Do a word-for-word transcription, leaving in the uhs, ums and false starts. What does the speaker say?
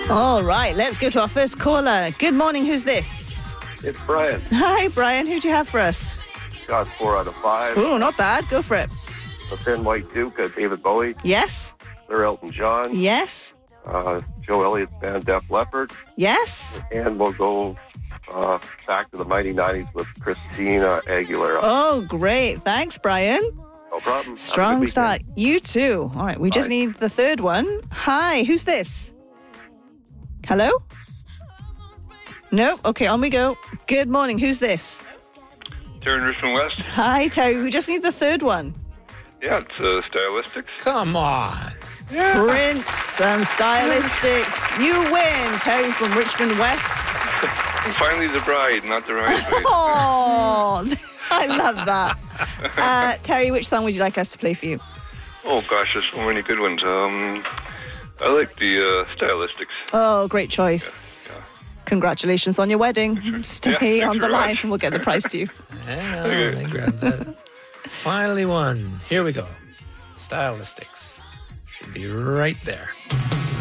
All right, let's go to our first caller. Good morning, who's this? It's Brian. Hi, Brian, who do you have for us? Got four out of five. Oh, not bad, go for it. The Thin White Duke, uh, David Bowie. Yes? Sir Elton John. Yes? Uh, Joe Elliott's band Def Leppard. Yes? And we'll go uh, back to the mighty nineties with Christina Aguilera. Oh, great. Thanks, Brian. No problem. Strong start. You too. All right, we just Bye. need the third one. Hi, who's this? Hello? No? Okay, on we go. Good morning, who's this? Terry Richmond West. Hi, Terry. We just need the third one. Yeah, it's uh, Stylistics. Come on. Yeah. Prince and Stylistics. You win, Terry from Richmond West. Finally the bride, not the bridesmaid. Oh, I love that. Uh, Terry, which song would you like us to play for you? Oh gosh, there's so many good ones. Um, I like the uh, Stylistics. Oh, great choice. Yeah, yeah. Congratulations on your wedding. Stay Yeah, on the very line much. and we'll get the prize to you. Yeah, they grabbed that. Finally one. Here we go. Stylistics. Should be right there.